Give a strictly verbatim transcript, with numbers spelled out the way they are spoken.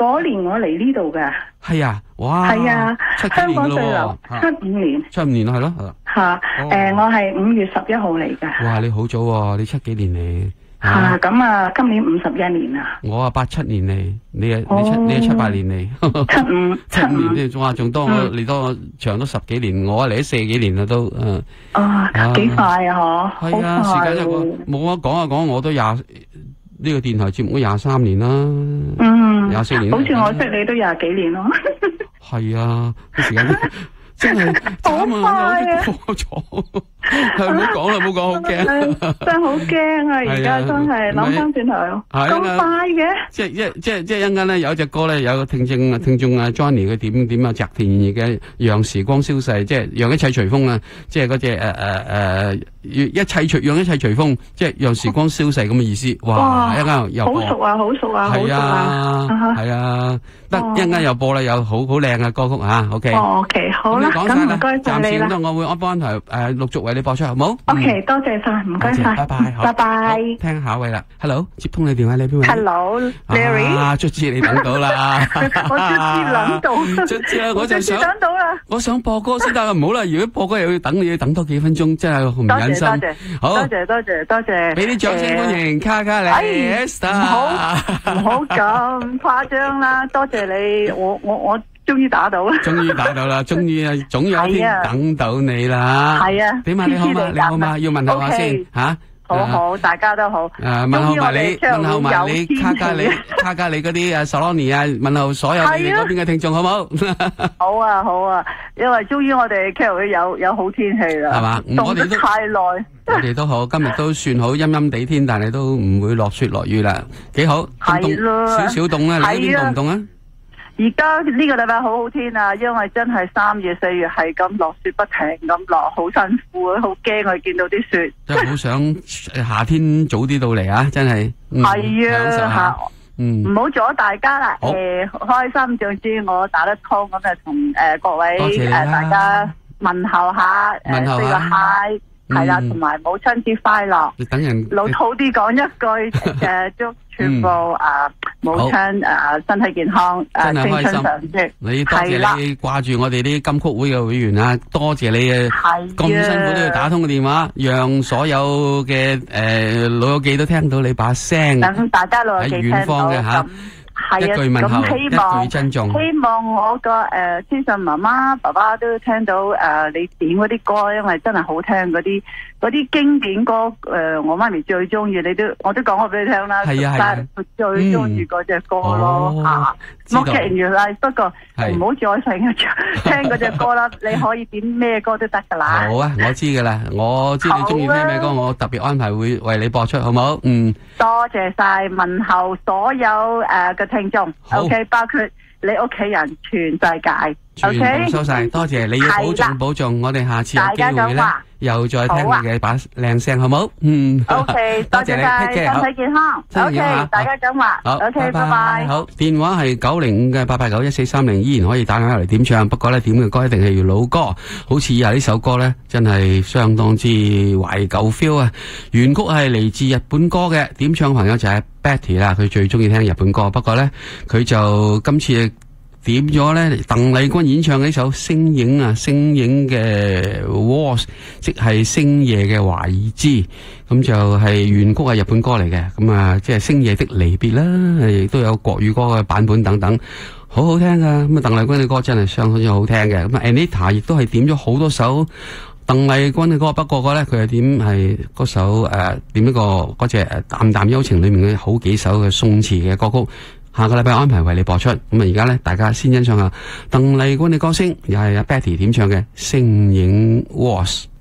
嗰年我嚟呢度㗎。 係啊，哇！ 係啊， 七幾香港年噶咯對流喎， 七五年。 七五年係咯， 吓，誒，我係五月十一號嚟㗎。 哇！你好早喎，你七幾年嚟？ 吓，咁啊，今年五十一年啦。 我啊八七年嚟，你啊你七你啊七八年嚟。 七五七五年，仲話仲多我嚟多我長咗十幾年，我嚟咗四幾年啦都，嗯。 啊，幾快啊嗬！ 係啊，時間一個冇啊，講啊講，我都廿呢個電台節目都廿三年啦。 嗯， 廿四年。 好似我識你都廿幾年咯。 係啊，時間真係好快啊！ 過咗，係唔好講啦，唔好講，好驚， 真係好驚啊！而家真係諗翻轉頭，咁快嘅。 即係一即係即係一陣間咧，有一隻歌咧，有個聽眾啊，聽眾啊 Johnny 佢點點啊，澤田嘅《讓時光消逝》，即係讓一切隨風啊！即係嗰隻誒誒誒，一切隨讓一切隨風，即係讓時光消逝咁嘅意思。哇！一陣間又播， 好熟啊，好熟啊，好熟啊， 係啊，得一陣間又播啦，有好好靚嘅歌曲吓 ，OK。 哦，OK，好啦，咁唔該晒你啦。 暫時咁多，我會安安排誒陸續為你播出，好冇 ？OK，多謝晒，唔該晒， 拜拜， 拜拜。 聽下一位啦 ，Hello，接通你電話，你邊位 ？Hello，Larry。 啊，卒之你等到啦， 我卒之諗到， 卒之啊，我就想等到啦， 我想播歌先得，唔好啦，如果播歌又要等，你要等多幾分鐘，真係唔忍心。 多謝， 好， 多謝，多謝，多謝。 俾啲掌聲歡迎卡卡里 Esther。 唔好唔好咁誇張啦，多謝你，我我我。終於打到啦！ 終於打到啦！終於啊，總有一天等到你啦！ 係啊， 點啊？你好嘛？你好嘛？要問候下先吓。 好好，大家都好。 誒，問候埋你，問候埋你，卡卡你，卡卡你嗰啲誒 Saloni 啊，問候所有你哋嗰邊嘅聽眾，好冇？ 好啊，好啊，因為終於我哋 Carol 有有好天氣啦， 係嘛？ 凍得太耐。 我哋都好，今日都算好陰陰地天，但係都唔會落雪落雨啦，幾好。 係咯， 少少凍啊！你嗰邊凍唔凍啊？ 而家呢個禮拜好好天啊，因為真係三月四月係咁落雪不停咁落，好辛苦啊，好驚我見到啲雪。 真係好想夏天早啲到嚟啊！真係。 係啊，吓， 嗯， 唔好阻大家啦。誒，開心，總之我打得通咁啊，同誒各位誒大家問候下， 問候下。 係啦，同埋母親節快樂。 你等人老土啲講一句，誒，祝全部啊母親誒身體健康，誒青春常駐。 你多謝你掛住我哋啲金曲會嘅會員啊，多謝你嘅咁辛苦都要打通個電話，讓所有嘅誒老友記都聽到你把聲。 等大家老友記聽到。喺遠方嘅吓。係啊，咁希望希望我個誒天信媽媽爸爸都聽到誒你點嗰啲歌，因為真係好聽嗰啲嗰啲經典歌誒，我媽咪最中意，你都我都講過俾你聽啦。 係啊係啊， 佢最中意嗰隻歌咯吓。我記住啦，不過唔好再成日聽嗰隻歌啦。你可以點咩歌都得噶啦。 好啊，我知噶啦，我知你中意聽咩歌，我特別安排會為你播出，好唔好？嗯。 多謝晒，問候所有誒嘅聽眾 ，OK， 包括你屋企人，全世界， 全部收晒，多謝你要保重保重，我哋下次有機會咧，又再聽你嘅把靚聲，好唔好？嗯 ，OK，多謝晒，身體健康，OK，大家講話，好 ，OK，拜拜。 好，電話係九零五嘅八八九一四三零，依然可以打電話嚟點唱，不過咧點嘅歌一定係要老歌，好似以下呢首歌咧，真係相當之懷舊 feel 啊！原曲係嚟自日本歌嘅，點唱朋友就係 Betty 啦，佢最中意聽日本歌，不過咧佢就今次點咗咧鄧麗君演唱嘅呢首星影啊，星影嘅 Waltz， 即係星夜嘅華爾茲，咁就係原曲係日本歌嚟嘅，咁啊即係星夜的離別啦，亦都有國語歌嘅版本等等，好好聽噶。咁啊鄧麗君嘅歌真係相當之好聽嘅，咁啊 Anita 亦都係點咗好多首鄧麗君嘅歌，不過咧佢係點係嗰首誒、呃、點一個嗰隻誒淡淡幽情裏面嘅好幾首嘅宋詞嘅歌曲。下個禮拜安排為你播出，咁啊而家咧大家先欣賞下鄧麗君嘅歌聲，又係阿 Betty 點唱嘅《星影 Waltz》。